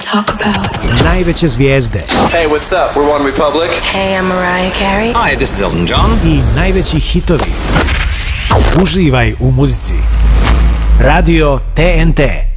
talk about. Najveće zvijezde. Hey, what's up? We're One Republic. Hey, I'm Mariah Carey. Hi, this is Elton John. I najveći hitovi. Uživaj u muzici. Radio TNT.